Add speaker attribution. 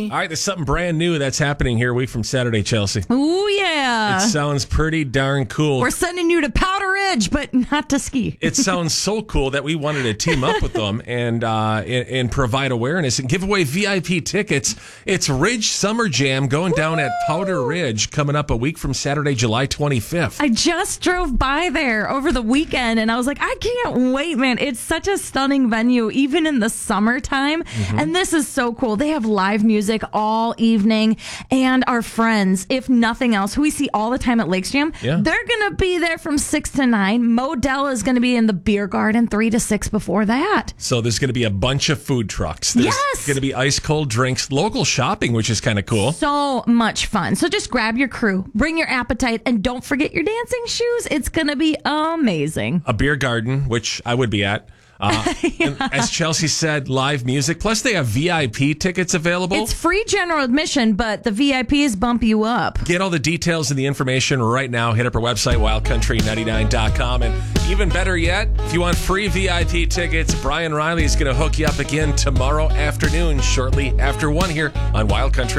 Speaker 1: me.
Speaker 2: All right, there's something brand new that's happening here a week from Saturday, Chelsea.
Speaker 1: Ooh, yeah.
Speaker 2: It sounds pretty darn cool.
Speaker 1: We're sending you to Powder Ridge, but not to ski.
Speaker 2: It sounds so cool that we wanted to team up with them and provide awareness and give away VIP tickets. It's Ridge Summer Jam going down at Powder Ridge coming up a week from Saturday, July 25th.
Speaker 1: I just drove by there over the weekend, and I was like, I can't wait, man. It's such a stunning venue, even in the summertime.
Speaker 2: Mm-hmm.
Speaker 1: And this is so cool. They have live music all evening, and our friends, if nothing else, who we see all the time at Lakes Jam, they're going to be there from 6 to 9. Modell is going to be in the beer garden 3 to 6 before that.
Speaker 2: So there's going to be a bunch of food trucks. There's going to be ice cold drinks, local shopping, which is kind of cool.
Speaker 1: So much fun. So just grab your crew, bring your appetite, and don't forget your dancing shoes. It's going to be amazing.
Speaker 2: A beer garden, which I would be at. And as Chelsea said, live music. Plus, they have VIP tickets available.
Speaker 1: It's free general admission, but the VIPs bump you up.
Speaker 2: Get all the details and the information right now. Hit up our website, wildcountry99.com. And even better yet, if you want free VIP tickets, Brian Riley is going to hook you up again tomorrow afternoon, shortly after 1 here on Wild Country.